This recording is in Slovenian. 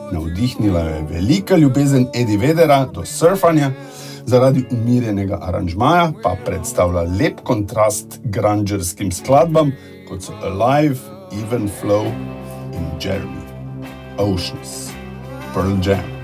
Navdihnila jo je velika ljubezen Eddie Vedera do surfanja, zaradi umirjenega aranžmaja pa predstavlja lep kontrast grungerskim skladbam, kot so Alive, Even Flow in Jeremy. Oceans, Pearl Jam.